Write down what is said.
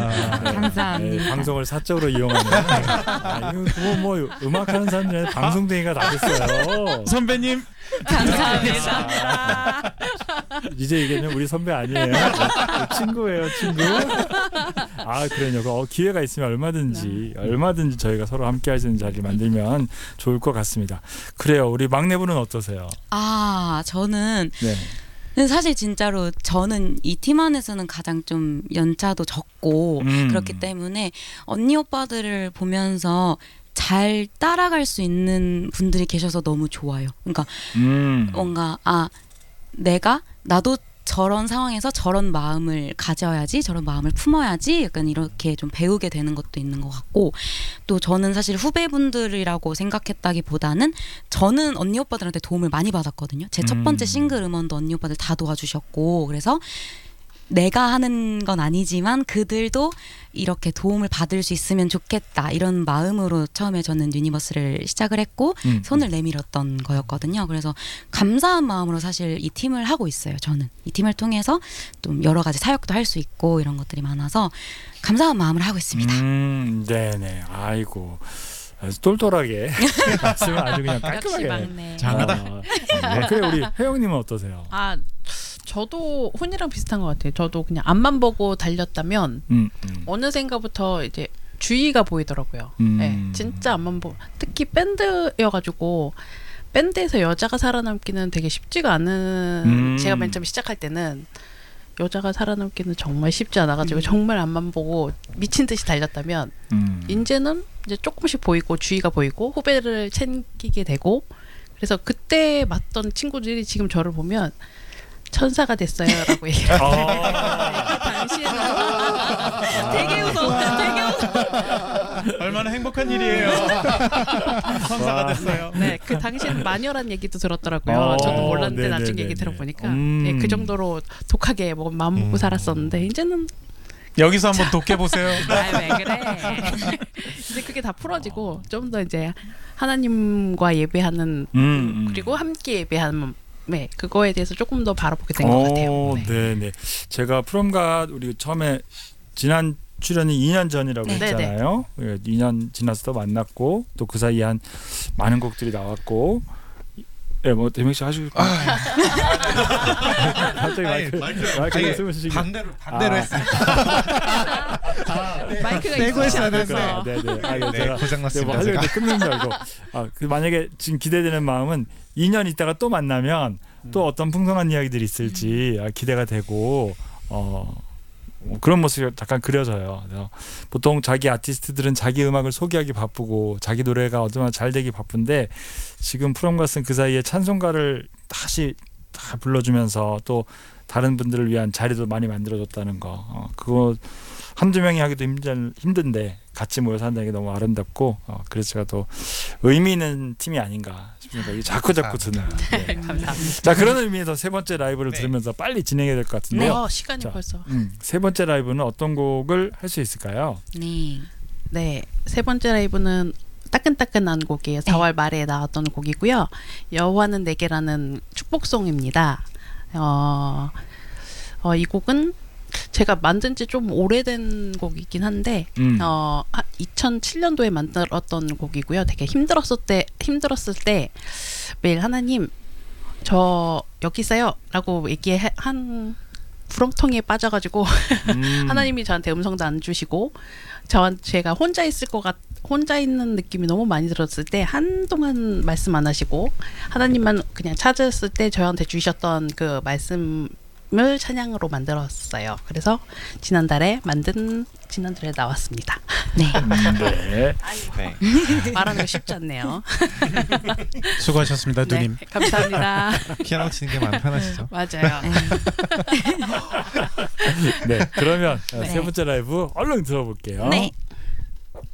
감사합니다. 네, 방송을 사적으로 이용하는. 이거 뭐 음악하는 사람 중에 방송쟁이가 다 됐어요. 선배님 감사합니다. 이제 얘기하면 우리 선배 아니에요. 친구예요, 친구. 그래요. 기회가 있으면 얼마든지 저희가 서로 함께 할 수 있는 자리를 만들면 좋을 것 같습니다. 그래요. 우리 막내분은 어떠세요? 저는 네. 사실 진짜로 저는 이 팀 안에서는 가장 좀 연차도 적고 그렇기 때문에 언니 오빠들을 보면서 잘 따라갈 수 있는 분들이 계셔서 너무 좋아요. 그러니까 뭔가 나도 저런 상황에서 저런 마음을 가져야지, 저런 마음을 품어야지 약간 이렇게 좀 배우게 되는 것도 있는 것 같고, 또 저는 사실 후배분들이라고 생각했다기보다는 저는 언니 오빠들한테 도움을 많이 받았거든요. 제 첫 번째 싱글 음원도 언니 오빠들 다 도와주셨고, 그래서 내가 하는 건 아니지만 그들도 이렇게 도움을 받을 수 있으면 좋겠다 이런 마음으로 처음에 저는 유니버스를 시작을 했고 손을 내밀었던 거였거든요. 그래서 감사한 마음으로 사실 이 팀을 하고 있어요. 저는 이 팀을 통해서 좀 여러 가지 사역도 할 수 있고 이런 것들이 많아서 감사한 마음을 하고 있습니다. 네네. 아이고. 아주 똘똘하게 말씀을 아주 그냥 깔끔하게. 역시 막내. 장하다. 그래 우리 혜영님은 어떠세요? 저도 훈이랑 비슷한 것 같아요. 저도 그냥 앞만 보고 달렸다면 어느샌가부터 이제 주의가 보이더라고요. 네, 진짜 앞만 보고 특히 밴드여가지고 밴드에서 여자가 살아남기는 되게 쉽지가 않은 제가 맨 처음 시작할 때는 여자가 살아남기는 정말 쉽지 않아가지고 정말 앞만 보고 미친 듯이 달렸다면 이제는 이제 조금씩 보이고 주의가 보이고 후배를 챙기게 되고 그래서 그때 맞던 친구들이 지금 저를 보면 천사가 됐어요라고 얘기를 해요. 당시에는 되게 웃어, 되게 웃어. 얼마나 행복한 일이에요. 천사가 됐어요. 네, 그 당시에는 마녀란 얘기도 들었더라고요. 저도 몰랐는데 네네네네. 나중에 얘기 들어보니까 네, 그 정도로 독하게 마음 먹고 살았었는데 이제는 여기서 한번 독해 보세요. 왜 그래? 이제 그게 다 풀어지고 좀 더 이제 하나님과 예배하는 그리고 함께 예배하는 그거에 대해서 조금 더 바라보게 된 것 같아요. 네네. 제가 프롬갓 우리 처음에 지난 출연이 2년 전이라고 했잖아요. 2년 지나서 만났고 또 그 사이에 한 많은 곡들이 나왔고. 뭐 대명 씨 하시고 갑자기 마이크 쓰고 시기 반대로 했어요. 마이크가 떼고 했어야 있어서. 제가 고장났습니다. 하려고 끊는 줄 알고. 만약에 지금 기대되는 마음은 2년 있다가 또 만나면 또 어떤 풍성한 이야기들이 있을지 기대가 되고 그런 모습이 잠깐 그려져요. 그래서 보통 자기 아티스트들은 자기 음악을 소개하기 바쁘고 자기 노래가 얼마나 잘 되기 바쁜데 지금 프롬갓은 그 사이에 찬송가를 다시 다 불러주면서 또 다른 분들을 위한 자리도 많이 만들어줬다는 거 그거 한두 명이 하기도 힘든데 같이 모여서 한다는 게 너무 아름답고 그래서 제가 또 의미 있는 팀이 아닌가 싶습니다. 자꾸 드네요. 네. 감사합니다. 자 그런 의미에서 세 번째 라이브를 들으면서 빨리 진행해야 될 것 같은데요. 시간이 벌써. 세 번째 라이브는 어떤 곡을 할 수 있을까요? 네, 세 번째 라이브는 따끈따끈한 곡이에요. 4월 말에 나왔던 곡이고요. 여호와는 내게라는 축복송입니다. 이 곡은 제가 만든 지 좀 오래된 곡이긴 한데 2007년도에 만들었던 곡이고요. 되게 힘들었을 때 매일 하나님 저 여기 있어요 라고 얘기한 구렁텅이에 빠져가지고 하나님이 저한테 음성도 안 주시고 제가 혼자 있는 느낌이 너무 많이 들었을 때 한동안 말씀 안 하시고 하나님만 그냥 찾았을 때 저한테 주셨던 그 말씀을 찬양으로 만들었어요. 그래서 지난달에 나왔습니다. 네. 말하는 거 쉽지 않네요. 수고하셨습니다, 누님. 네, 감사합니다. 피아노 치는 게 마음 편하시죠? 맞아요. 네, 그러면 세 번째 라이브 얼른 들어볼게요. 네.